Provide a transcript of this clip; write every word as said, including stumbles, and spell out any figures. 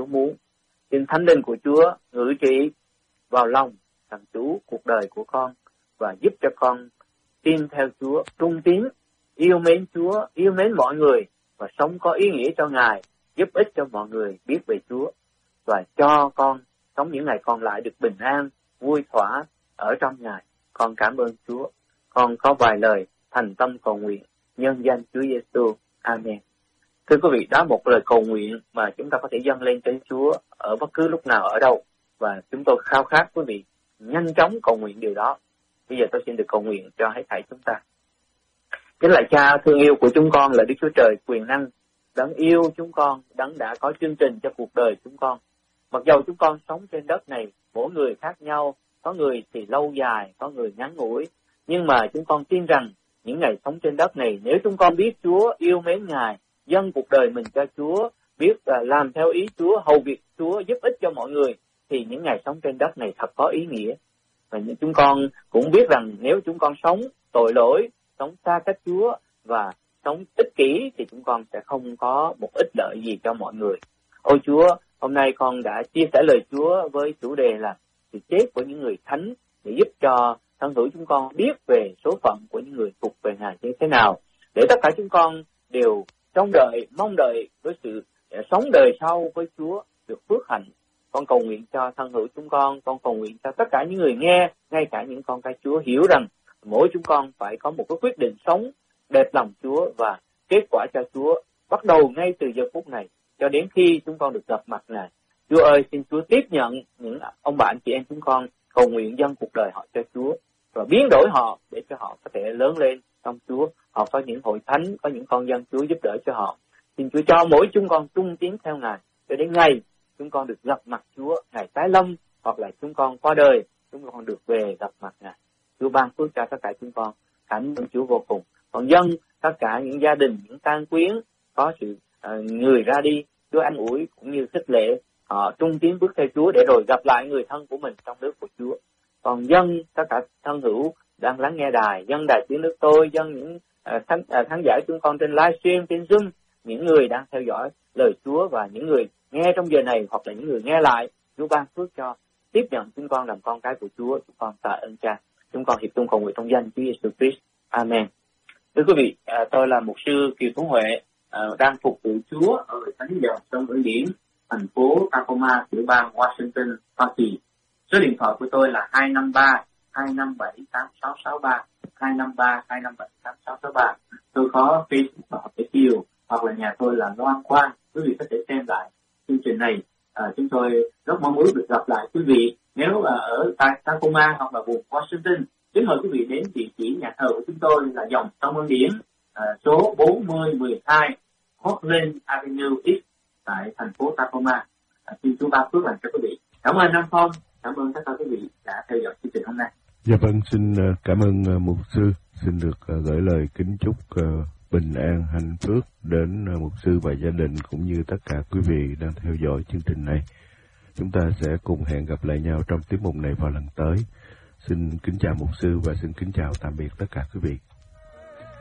muốn. Xin Thánh Linh của Chúa ngự trị vào lòng làm chủ cuộc đời của con và giúp cho con tin theo Chúa, trung tín, yêu mến Chúa, yêu mến mọi người và sống có ý nghĩa cho Ngài, giúp ích cho mọi người biết về Chúa và cho con sống những ngày còn lại được bình an, vui thỏa ở trong Ngài. Con cảm ơn Chúa. Con có vài lời thành tâm cầu nguyện nhân danh Chúa Giêsu. Amen. Thưa quý vị, đó là một lời cầu nguyện mà chúng ta có thể dâng lên trên Chúa ở bất cứ lúc nào ở đâu, và chúng tôi khao khát quý vị nhanh chóng cầu nguyện điều đó. Bây giờ tôi xin được cầu nguyện cho hết thảy chúng ta. Chính là Cha thương yêu của chúng con là Đức Chúa Trời quyền năng, đấng yêu chúng con, đấng đã có chương trình cho cuộc đời chúng con. Mặc dầu chúng con sống trên đất này, mỗi người khác nhau, có người thì lâu dài, có người ngắn ngủi, nhưng mà chúng con tin rằng những ngày sống trên đất này, nếu chúng con biết Chúa, yêu mến Ngài, dâng cuộc đời mình cho Chúa, biết uh, làm theo ý Chúa, hầu việc Chúa, giúp ích cho mọi người, thì những ngày sống trên đất này thật có ý nghĩa. Và chúng con cũng biết rằng nếu chúng con sống tội lỗi, sống xa cách Chúa và sống ích kỷ thì chúng con sẽ không có một ích lợi gì cho mọi người. Ôi Chúa, hôm nay con đã chia sẻ lời Chúa với chủ đề là sự chết của những người thánh, để giúp cho thân hữu chúng con biết về số phận của những người thuộc về Ngài như thế nào, để tất cả chúng con đều trông đợi, mong đợi với sự sống đời sau với Chúa được phước hạnh. Con cầu nguyện cho thân hữu chúng con, con cầu nguyện cho tất cả những người nghe, ngay cả những con cái Chúa, hiểu rằng mỗi chúng con phải có một cái quyết định sống đẹp lòng Chúa và kết quả cho Chúa, bắt đầu ngay từ giờ phút này cho đến khi chúng con được gặp mặt Ngài. Chúa ơi, xin Chúa tiếp nhận những ông bạn chị em chúng con, cầu nguyện dâng cuộc đời họ cho Chúa và biến đổi họ để cho họ có thể lớn lên trong Chúa. Họ có những hội thánh, có những con dân Chúa giúp đỡ cho họ. Xin Chúa cho mỗi chúng con trung tín theo Ngài cho đến ngày chúng con được gặp mặt Chúa, ngày tái lâm, hoặc là chúng con qua đời, chúng con được về gặp mặt Ngài. Chúa ban phước cho tất cả chúng con. Cảm ơn Chúa vô cùng. Còn dân tất cả những gia đình, những tang quyến có sự uh, người ra đi, Chúa an ủi cũng như khích lệ họ trung tín bước theo Chúa để rồi gặp lại người thân của mình trong nước của Chúa. Còn dân tất cả thân hữu đang lắng nghe đài, dân đài tiếng nước tôi, dân những uh, khán, uh, khán giả chúng con trên livestream, trên Zoom, những người đang theo dõi lời Chúa và những người nghe trong giờ này hoặc là những người nghe lại, Chúa ban phước cho tiếp nhận chúng con làm con cái của Chúa. Chúng con tạ ơn Cha. Chúng con hiệp tung cầu nguyện trong danh Chúa Giêsu Christ. Amen. Thưa quý vị, à, tôi là mục sư Kiều Tuấn Huệ, à, đang phục vụ Chúa ở Thánh Dòng trong Ân Điển, thành phố Tacoma, tiểu bang Washington, Hoa Kỳ. Số điện thoại của tôi là hai năm ba hai năm bảy tám sáu sáu ba, hai năm ba hai năm bảy tám sáu sáu ba. Tôi có Facebook và học để Kiều, hoặc là nhà tôi là Loan Quang. Quý vị có thể xem lại chương trình này. À, chúng tôi rất mong ước được gặp lại quý vị nếu là ở Tacoma hoặc là vùng Washington. Kính mời quý vị đến địa chỉ nhà thờ của chúng tôi là Dòng Sông Ân Điển, à, số bốn mươi mười hai Portland Avenue East tại thành phố Tacoma. À, xin Chúa ban phước lành cho quý vị. Cảm ơn Nam Phong, cảm ơn tất cả quý vị đã theo dõi chương trình hôm nay. Dạ vâng, xin cảm ơn mục sư, xin được gửi lời kính chúc bình an, hạnh phúc đến mục sư và gia đình cũng như tất cả quý vị đang theo dõi chương trình này. Chúng ta sẽ cùng hẹn gặp lại nhau trong tiết mục này vào lần tới. Xin kính chào mục sư và xin kính chào tạm biệt tất cả quý vị.